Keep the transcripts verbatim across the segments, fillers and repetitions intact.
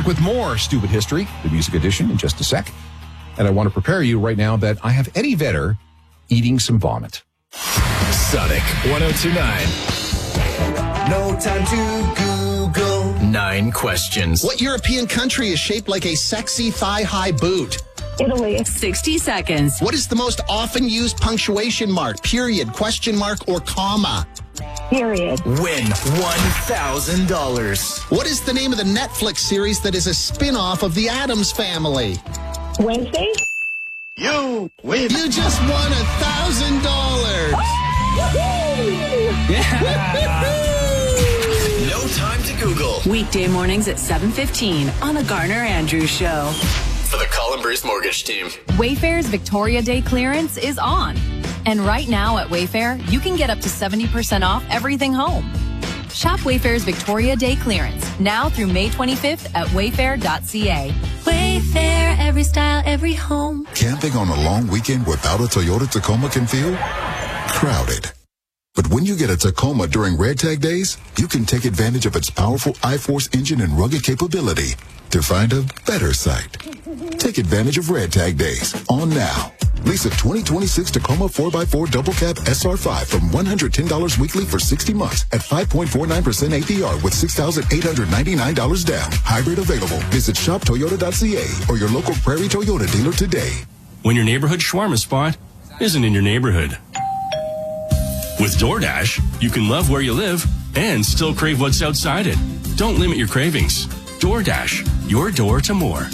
Back with more Stupid History, the Music Edition, in just a sec. And I want to prepare you right now that I have Eddie Vedder eating some vomit. Sonic one oh two point nine. No time to Google. Nine questions. What European country is shaped like a sexy thigh-high boot? Italy. sixty seconds. What is the most often used punctuation mark, period, question mark, or comma? Period. Win one thousand dollars. What is the name of the Netflix series that is a spin-off of The Addams Family? Wednesday. You win. You just won a thousand dollars. No time to Google. Weekday mornings at seven fifteen on the Garner Andrews Show. For the Colin Bruce Mortgage Team. Wayfair's Victoria Day clearance is on. And right now at Wayfair, you can get up to seventy percent off everything home. Shop Wayfair's Victoria Day clearance now through May twenty-fifth at wayfair dot c a. Wayfair, every style, every home. Camping on a long weekend without a Toyota Tacoma can feel crowded. But when you get a Tacoma during Red Tag Days, you can take advantage of its powerful iForce engine and rugged capability to find a better site. Take advantage of Red Tag Days on now. Lease a twenty twenty-six Tacoma four by four Double Cab S R five from one hundred ten dollars weekly for sixty months at five point four nine percent A P R with six thousand eight hundred ninety-nine dollars down. Hybrid available. Visit shop toyota dot c a or your local Prairie Toyota dealer today. When your neighborhood shawarma spot isn't in your neighborhood. With DoorDash, you can love where you live and still crave what's outside it. Don't limit your cravings. DoorDash, your door to more.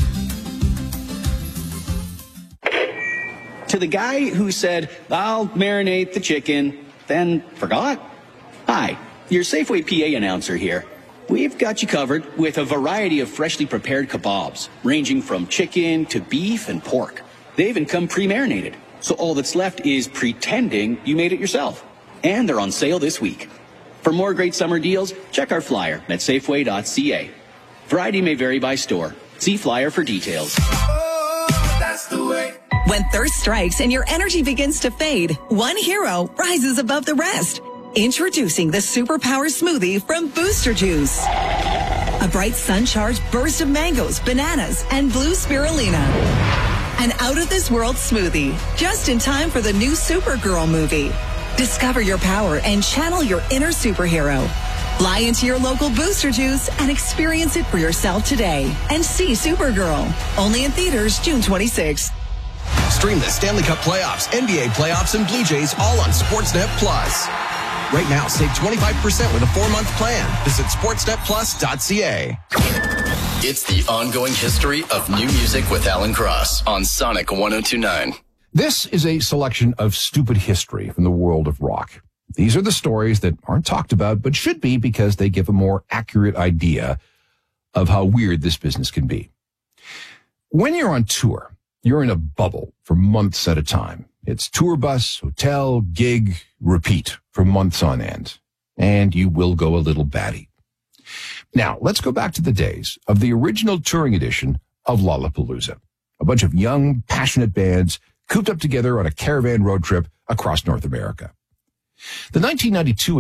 To the guy who said, I'll marinate the chicken, then forgot. Hi, your Safeway P A announcer here. We've got you covered with a variety of freshly prepared kebabs, ranging from chicken to beef and pork. They even come pre-marinated, so all that's left is pretending you made it yourself. And they're on sale this week. For more great summer deals, check our flyer at safeway dot c a. Variety may vary by store. See flyer for details. Oh, that's the way. When thirst strikes and your energy begins to fade, one hero rises above the rest. Introducing the Superpower Smoothie from Booster Juice. A bright sun-charged burst of mangoes, bananas, and blue spirulina. An out-of-this-world smoothie, just in time for the new Supergirl movie. Discover your power and channel your inner superhero. Fly into your local Booster Juice and experience it for yourself today. And see Supergirl. Only in theaters June twenty-sixth. Stream the Stanley Cup playoffs, N B A playoffs, and Blue Jays all on Sportsnet Plus. Right now, save twenty-five percent with a four-month plan. Visit sportsnet plus dot c a. It's the ongoing history of new music with Alan Cross on Sonic one oh two point nine. This is a selection of stupid history from the world of rock. These are the stories that aren't talked about, but should be because they give a more accurate idea of how weird this business can be. When you're on tour, you're in a bubble for months at a time. It's tour bus, hotel, gig, repeat for months on end. And you will go a little batty. Now, let's go back to the days of the original touring edition of Lollapalooza. A bunch of young, passionate bands cooped up together on a caravan road trip across North America. The nineteen ninety-two